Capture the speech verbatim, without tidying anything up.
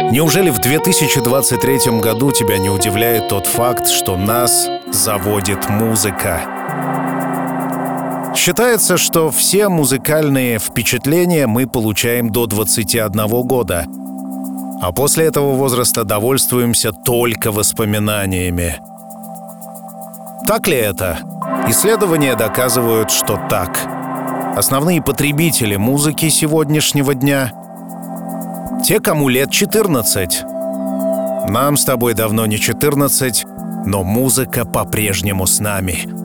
Неужели в две тысячи двадцать третьем году тебя не удивляет тот факт, что нас заводит музыка? Считается, что все музыкальные впечатления мы получаем до двадцати одного года, а после этого возраста довольствуемся только воспоминаниями. Так ли это? Исследования доказывают, что так. Основные потребители музыки сегодняшнего дня — те, кому лет четырнадцать. Нам с тобой давно не четырнадцать, но музыка по-прежнему с нами.